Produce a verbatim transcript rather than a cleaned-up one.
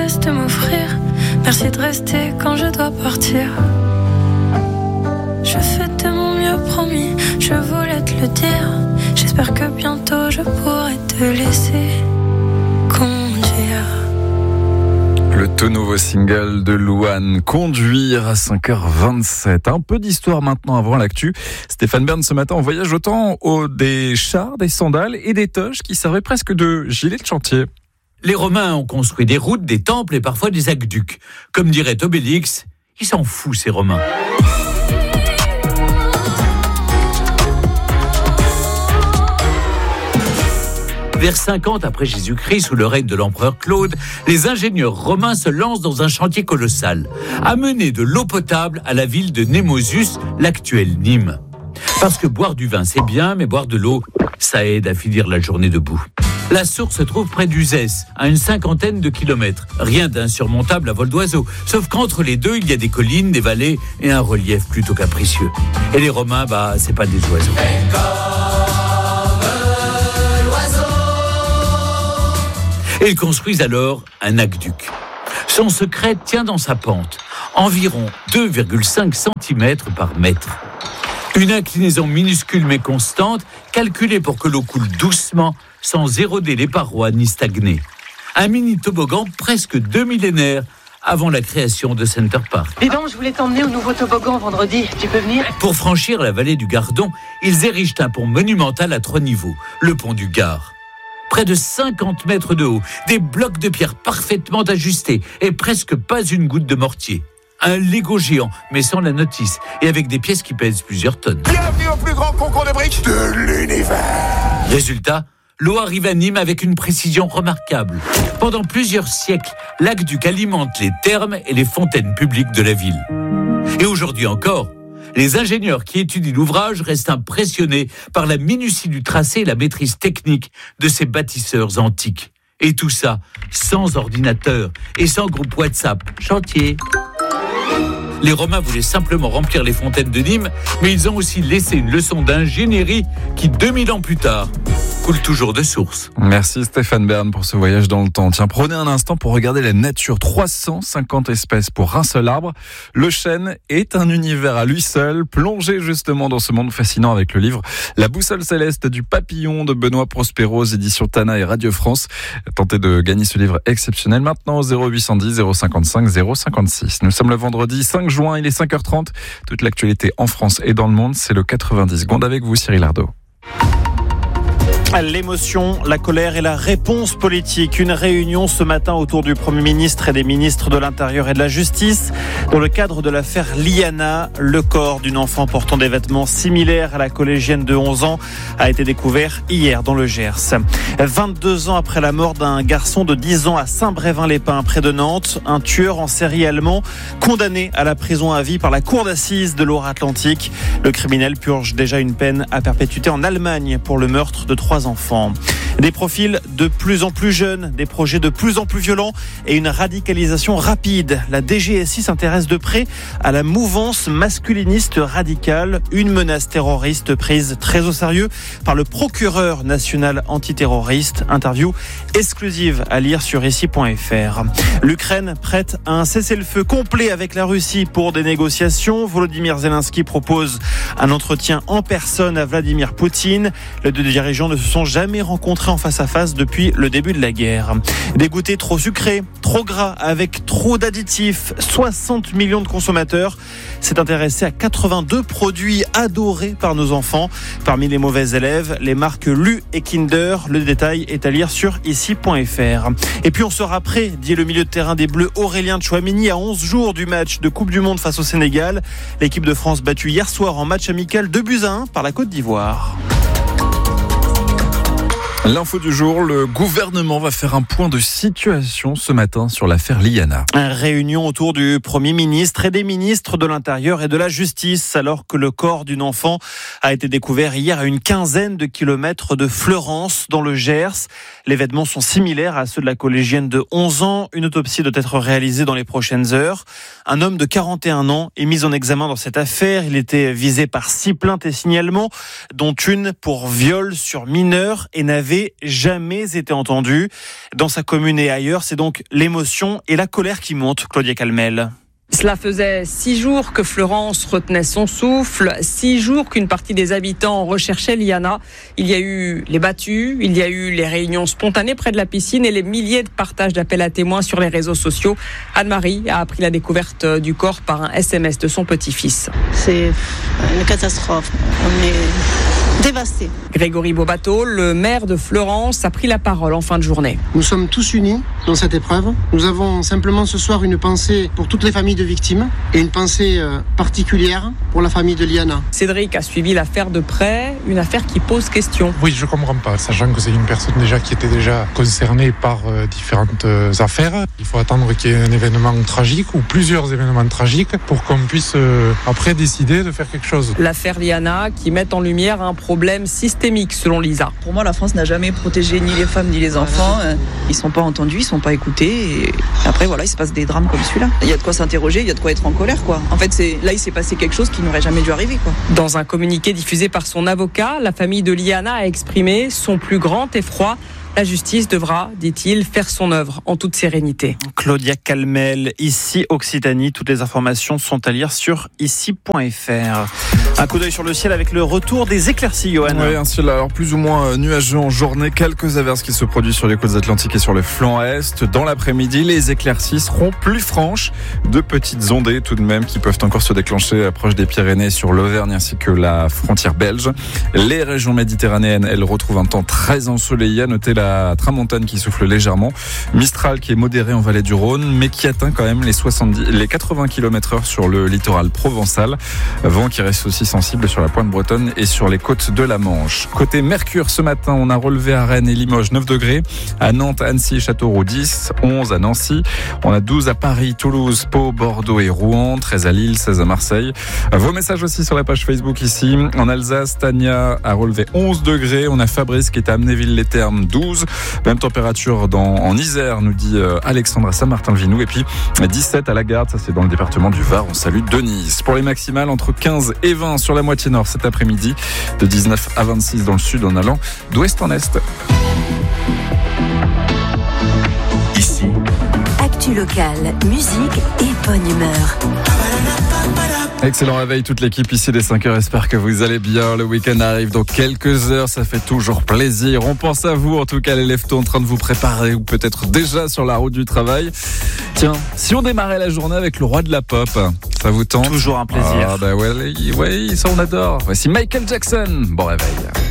promesse de m'offrir. Merci de rester quand je dois partir. Je fais de mon mieux, promis, je voulais te le dire. J'espère que bientôt je pourrai te laisser conduire. Le tout nouveau single de Louane, Conduire, à cinq heures vingt-sept. Un peu d'histoire maintenant avant l'actu. Stéphane Bern, ce matin, on voyage autant au des chars, des sandales et des toges qui servaient presque de gilets de chantier. Les Romains ont construit des routes, des temples et parfois des aqueducs. Comme dirait Obélix, ils s'en foutent ces Romains. Vers cinquante après Jésus-Christ, sous le règne de l'empereur Claude, les ingénieurs romains se lancent dans un chantier colossal, amener de l'eau potable à la ville de Némosus, l'actuelle Nîmes. Parce que boire du vin, c'est bien, mais boire de l'eau, ça aide à finir la journée debout. La source se trouve près d'Uzès, à une cinquantaine de kilomètres. Rien d'insurmontable à vol d'oiseau, sauf qu'entre les deux, il y a des collines, des vallées et un relief plutôt capricieux. Et les Romains, bah, c'est pas des oiseaux. Et ils construisent alors un aqueduc. Son secret tient dans sa pente, environ deux virgule cinq centimètres par mètre. Une inclinaison minuscule mais constante, calculée pour que l'eau coule doucement, sans éroder les parois ni stagner. Un mini toboggan presque deux millénaires avant la création de Center Park. Dis donc, je voulais t'emmener au nouveau toboggan vendredi. Tu peux venir ? Pour franchir la vallée du Gardon, ils érigent un pont monumental à trois niveaux, le pont du Gard. Près de cinquante mètres de haut, des blocs de pierre parfaitement ajustés et presque pas une goutte de mortier. Un Lego géant, mais sans la notice, et avec des pièces qui pèsent plusieurs tonnes. Bienvenue au plus grand concours de briques de l'univers. Résultat, l'eau arrive à Nîmes avec une précision remarquable. Pendant plusieurs siècles, l'aqueduc alimente les thermes et les fontaines publiques de la ville. Et aujourd'hui encore, les ingénieurs qui étudient l'ouvrage restent impressionnés par la minutie du tracé et la maîtrise technique de ces bâtisseurs antiques. Et tout ça sans ordinateur et sans groupe WhatsApp. Chantier. Les Romains voulaient simplement remplir les fontaines de Nîmes, mais ils ont aussi laissé une leçon d'ingénierie qui, deux mille ans plus tard, coule toujours de source. Merci Stéphane Bern pour ce voyage dans le temps. Tiens, prenez un instant pour regarder la nature. trois cent cinquante espèces pour un seul arbre. Le chêne est un univers à lui seul. Plongez justement dans ce monde fascinant avec le livre La boussole céleste du papillon de Benoît Prospero aux éditions Tana et Radio France. Tentez de gagner ce livre exceptionnel maintenant au zéro huit cent dix zéro cinquante-cinq zéro cinquante-six. Nous sommes le vendredi cinq juin, il est cinq heures trente. Toute l'actualité en France et dans le monde, c'est le quatre-vingt-dix secondes avec vous, Cyril Ardo. L'émotion, la colère et la réponse politique. Une réunion ce matin autour du Premier ministre et des ministres de l'Intérieur et de la Justice. Dans le cadre de l'affaire Liana, le corps d'une enfant portant des vêtements similaires à la collégienne de onze ans a été découvert hier dans le Gers. vingt-deux ans après la mort d'un garçon de dix ans à Saint-Brévin-les-Pins, près de Nantes, un tueur en série allemand condamné à la prison à vie par la cour d'assises de Loire-Atlantique. Le criminel purge déjà une peine à perpétuité en Allemagne pour le meurtre de trois enfants. Des profils de plus en plus jeunes, des projets de plus en plus violents et une radicalisation rapide. La D G S I s'intéresse de près à la mouvance masculiniste radicale, une menace terroriste prise très au sérieux par le procureur national antiterroriste. Interview exclusive à lire sur ici point f r. L'Ukraine prête à un cessez-le-feu complet avec la Russie pour des négociations. Volodymyr Zelensky propose un entretien en personne à Vladimir Poutine. Les deux dirigeants ne se sont jamais rencontrés en face à face depuis le début de la guerre. Des goûters trop sucrés, trop gras, avec trop d'additifs. soixante millions de consommateurs s'est intéressé à quatre-vingt-deux produits adorés par nos enfants. Parmi les mauvais élèves, les marques Lu et Kinder. Le détail est à lire sur ici point f r. Et puis on sera prêt, dit le milieu de terrain des Bleus Aurélien Tchouameni, à onze jours du match de Coupe du Monde face au Sénégal. L'équipe de France battue hier soir en match amical deux buts à un par la Côte d'Ivoire. L'info du jour, le gouvernement va faire un point de situation ce matin sur l'affaire Liana. Une réunion autour du Premier ministre et des ministres de l'Intérieur et de la Justice, alors que le corps d'une enfant a été découvert hier à une quinzaine de kilomètres de Fleurance, dans le Gers. Les vêtements sont similaires à ceux de la collégienne de onze ans. Une autopsie doit être réalisée dans les prochaines heures. Un homme de quarante et un ans est mis en examen dans cette affaire. Il était visé par six plaintes et signalements, dont une pour viol sur mineur, et n'avait n'avait jamais été entendu. Dans sa commune et ailleurs, c'est donc l'émotion et la colère qui montent, Claudia Calmel. Cela faisait six jours que Fleurance retenait son souffle, six jours qu'une partie des habitants recherchait Liana. Il y a eu les battues, il y a eu les réunions spontanées près de la piscine et les milliers de partages d'appels à témoins sur les réseaux sociaux. Anne-Marie a appris la découverte du corps par un S M S de son petit-fils. C'est une catastrophe. On est dévastés. Grégory Bobato, le maire de Fleurance, a pris la parole en fin de journée. Nous sommes tous unis dans cette épreuve. Nous avons simplement ce soir une pensée pour toutes les familles de victimes et une pensée particulière pour la famille de Liana. Cédric a suivi l'affaire de près, une affaire qui pose question. Oui, je ne comprends pas, sachant que c'est une personne déjà qui était déjà concernée par euh, différentes euh, affaires. Il faut attendre qu'il y ait un événement tragique ou plusieurs événements tragiques pour qu'on puisse euh, après décider de faire quelque chose. L'affaire Liana qui met en lumière un problème systémique selon Lisa. Pour moi, la France n'a jamais protégé ni les femmes ni les enfants. Ils ne sont pas entendus, ils ne sont pas écoutés. Et après, voilà, il se passe des drames comme celui-là. Il y a de quoi s'interroger, il y a de quoi être en colère, quoi. En fait, c'est, là, il s'est passé quelque chose qui n'aurait jamais dû arriver, quoi. Dans un communiqué diffusé par son avocat, la famille de Liana a exprimé son plus grand effroi. La justice devra, dit-il, faire son œuvre en toute sérénité. Claudia Calmel, ici Occitanie. Toutes les informations sont à lire sur ici point f r. Un coup d'œil sur le ciel avec le retour des éclaircies, Johan. Oui, un ciel alors plus ou moins nuageux en journée. Quelques averses qui se produisent sur les côtes atlantiques et sur le flanc est. Dans l'après-midi, les éclaircies seront plus franches. De petites ondées tout de même qui peuvent encore se déclencher proche des Pyrénées, sur l'Auvergne ainsi que la frontière belge. Les régions méditerranéennes, elles retrouvent un temps très ensoleillé. Notez la tramontane qui souffle légèrement. Mistral qui est modéré en vallée du Rhône, mais qui atteint quand même les soixante-dix, les quatre-vingts kilomètres heure sur le littoral provençal. Vent qui reste aussi sensible sur la pointe bretonne et sur les côtes de la Manche. Côté Mercure, ce matin, on a relevé à Rennes et Limoges neuf degrés. À Nantes, Annecy et Châteauroux dix, onze à Nancy. On a douze à Paris, Toulouse, Pau, Bordeaux et Rouen, treize à Lille, seize à Marseille. Vos messages aussi sur la page Facebook ici. En Alsace, Tania a relevé onze degrés. On a Fabrice qui est à Amnéville-les-Thermes, douze. Même température dans, en Isère, nous dit euh, Alexandre à Saint-Martin-le-Vinou. Et puis dix-sept à la Garde, ça c'est dans le département du Var. On salue Denise. Pour les maximales, entre quinze et vingt sur la moitié nord cet après-midi. De dix-neuf à vingt-six dans le sud en allant d'ouest en est. Ici. Actu locale, musique et bonne humeur. Excellent réveil, toute l'équipe ici des cinq heures, j'espère que vous allez bien. Le week-end arrive dans quelques heures, ça fait toujours plaisir. On pense à vous, en tout cas les leftos en train de vous préparer ou peut-être déjà sur la route du travail. Tiens, si on démarrait la journée avec le roi de la pop, ça vous tente ? Toujours un plaisir. Ah bah ouais, ouais, ça on adore. Voici Michael Jackson. Bon réveil.